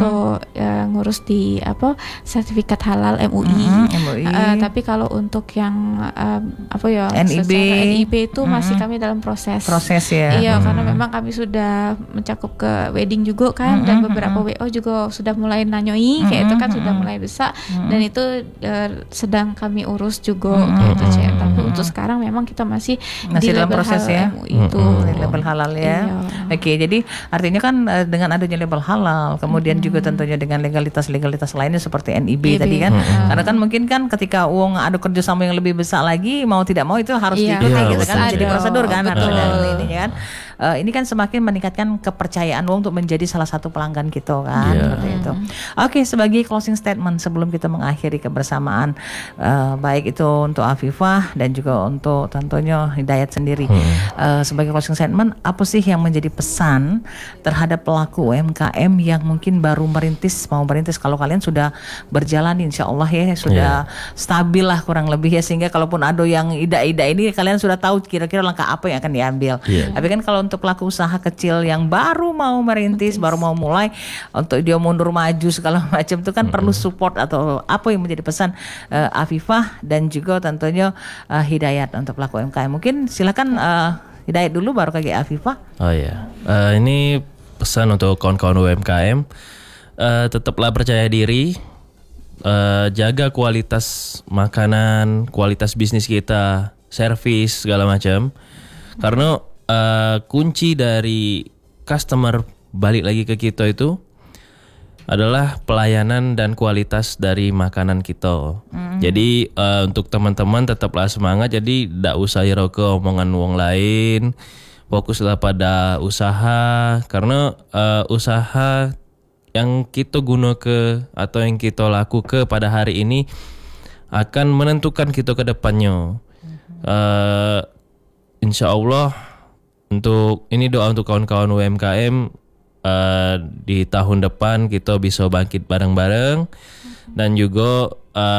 untuk ngurus di sertifikat halal MUI. Tapi kalau untuk yang NIB itu masih kami dalam proses ya. Iya, karena memang kami sudah mencakup ke wedding juga kan, dan beberapa WO juga sudah mulai nanyoi kayak itu kan sudah mulai besar, dan itu sedang kami urus juga kayak itu Cek. Tapi untuk sekarang memang kita masih di dalam label proses halal ya. MUI itu. Label halal ya. Iya. Oke, jadi artinya kan dengan adanya label halal, kemudian juga tentunya dengan legalitas lainnya seperti NIB tadi kan. Karena kan mungkin kan ketika uang ada kerjasama yang lebih besar lagi, mau tidak mau itu harus diikuti gitu kan, menjadi prosedur kan, harus ada ini kan. Ini kan semakin meningkatkan kepercayaan uang untuk menjadi salah satu pelanggan kita kan, seperti itu. Oke, sebagai closing statement sebelum kita mengakhiri kebersamaan, baik itu untuk Afifah dan juga untuk tentunya Hidayat sendiri, sebagai closing statement, apa sih yang menjadi pesan terhadap pelaku UMKM yang mungkin baru mau merintis? Kalau kalian sudah berjalan, insya Allah ya sudah stabil lah kurang lebih ya, sehingga kalaupun ada yang ida-ida ini kalian sudah tahu kira-kira langkah apa yang akan diambil. Tapi kan kalau untuk pelaku usaha kecil yang baru mau merintis, baru mau mulai, untuk dia mundur maju segala macam itu kan perlu support, atau apa yang menjadi pesan Afifah dan juga tentunya Hidayat untuk pelaku UMKM? Mungkin silakan Hidayat dulu baru ke Afifah. Ini pesan untuk kawan-kawan UMKM, tetaplah percaya diri, jaga kualitas makanan, kualitas bisnis kita, servis segala macam, karena kunci dari customer balik lagi ke kita itu adalah pelayanan dan kualitas dari makanan kita. Jadi untuk teman-teman tetaplah semangat. Jadi tidak usah hiraukan omongan wong lain, fokuslah pada usaha, karena usaha yang kita guna atau yang kita laku pada hari ini akan menentukan kita ke depannya. Insya Allah, untuk ini doa untuk kawan-kawan UMKM, di tahun depan kita bisa bangkit bareng-bareng, dan juga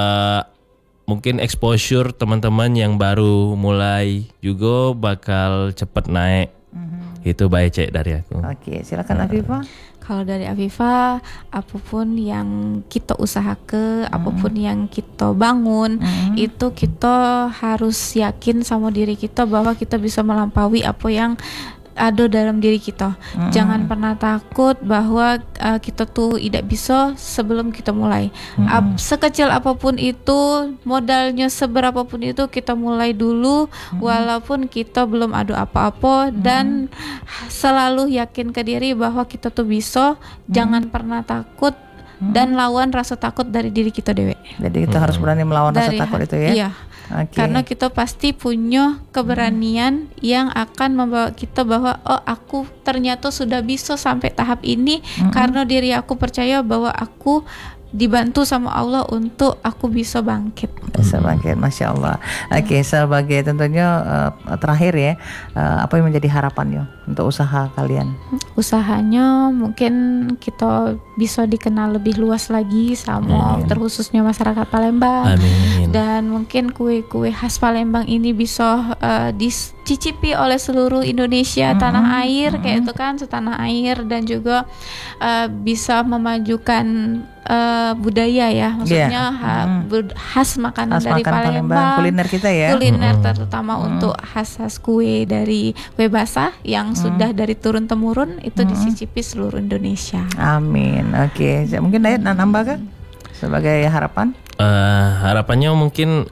mungkin exposure teman-teman yang baru mulai juga bakal cepat naik. Itu baik Cek dari aku. Oke, silakan Afifah. Kalau dari Afifah, apapun yang kita usahakan, apapun yang kita bangun, itu kita harus yakin sama diri kita bahwa kita bisa melampaui apa yang ada dalam diri kita. Jangan pernah takut bahwa kita tuh tidak bisa sebelum kita mulai. Sekecil apapun itu, modalnya seberapapun itu, kita mulai dulu walaupun kita belum ada apa-apa, dan selalu yakin ke diri bahwa kita tuh bisa. Jangan pernah takut dan lawan rasa takut dari diri kita dewe. Jadi kita harus berani melawan rasa takut itu ya. Iya. Karena kita pasti punya keberanian yang akan membawa kita bahwa aku ternyata sudah bisa sampai tahap ini, karena diri aku percaya bahwa aku dibantu sama Allah untuk aku bisa bangkit. Masya Allah. Oke, sebagai tentunya terakhir ya, apa yang menjadi harapannya untuk usaha kalian? Usahanya mungkin kita bisa dikenal lebih luas lagi sama terkhususnya masyarakat Palembang. Dan mungkin kue-kue khas Palembang ini bisa dicicipi oleh seluruh Indonesia, tanah air kayak itu kan, setanah air, dan juga bisa memajukan budaya ya, maksudnya khas makanan dari Palembang, kuliner kita ya, kuliner terutama untuk khas kue dari kue basah yang sudah dari turun temurun itu dicicipi seluruh Indonesia. Amin. Oke, mungkin Dayat nambah kan sebagai harapan? Harapannya mungkin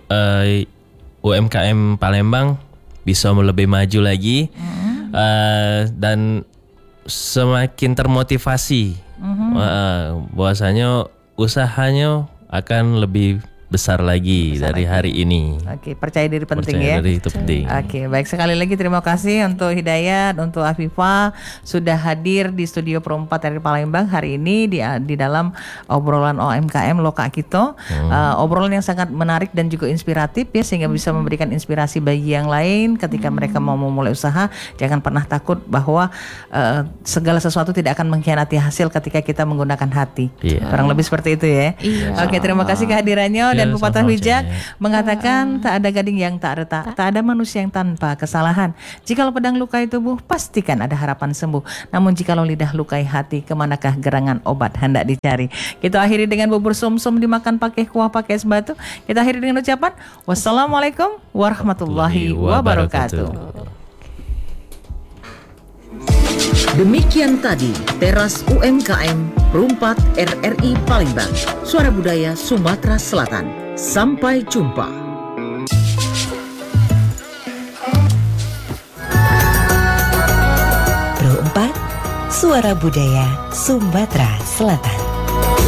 UMKM Palembang bisa lebih maju lagi, dan semakin termotivasi, bahwasanya usahanya akan lebih besar lagi dari hari ini. Oke, percaya diri penting ya. Percaya diri itu penting. Oke, baik, sekali lagi terima kasih untuk Hidayat, untuk Afifah sudah hadir di studio Pro 4 dari Palembang hari ini di dalam obrolan UMKM Loka kita. Obrolan yang sangat menarik dan juga inspiratif ya, sehingga bisa memberikan inspirasi bagi yang lain ketika mereka mau memulai usaha. Jangan pernah takut bahwa segala sesuatu tidak akan mengkhianati hasil ketika kita menggunakan hati. Kurang lebih seperti itu ya. Oke, terima kasih kehadirannya. dan pepatah sama bijak Cek. mengatakan tak ada gading yang tak retak, tak ada manusia yang tanpa kesalahan. Jikalau pedang lukai tubuh, pastikan ada harapan sembuh. Namun jikalau lidah lukai hati, kemanakah gerangan obat hendak dicari? Kita akhiri dengan bubur sumsum dimakan pakai kuah pakai es batu. Kita akhiri dengan ucapan wassalamualaikum warahmatullahi wabarakatuh. Demikian tadi Teras UMKM Perumpat RRI Palembang, Suara Budaya Sumatera Selatan. Sampai jumpa. Pro 4 Suara Budaya Sumatera Selatan.